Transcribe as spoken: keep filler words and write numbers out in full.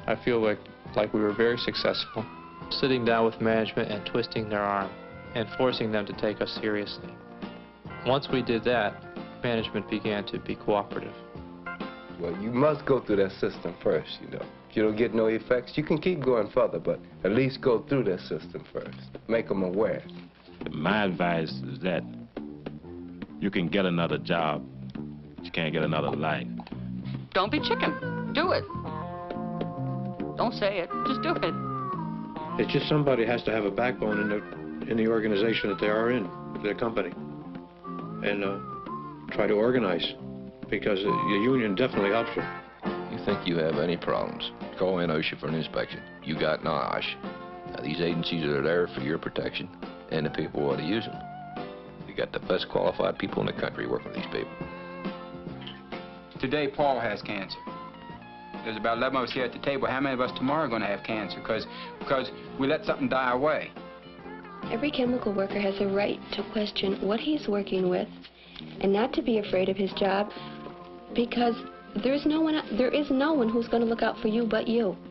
I feel like, like we were very successful, sitting down with management and twisting their arm and forcing them to take us seriously. Once we did that, management began to be cooperative. Well, you must go through that system first, you know. If you don't get no effects, you can keep going further, but at least go through that system first. Make them aware. My advice is that you can get another job, but you can't get another life. Don't be chicken. Do it. Don't say it. Just do it. It's just somebody has to have a backbone in the, in the organization that they are in, their company, and uh, try to organize, because the union definitely helps you. You think you have any problems, call in OSHA for an inspection. You got NOSH. Now, these agencies are there for your protection and the people who ought to use them. You got the best qualified people in the country working with these people. Today, Paul has cancer. There's about eleven of us here at the table. How many of us tomorrow are going to have cancer? Because because we let something die away. Every chemical worker has a right to question what he's working with and not to be afraid of his job, because there's no one, there is no one who's going to look out for you but you.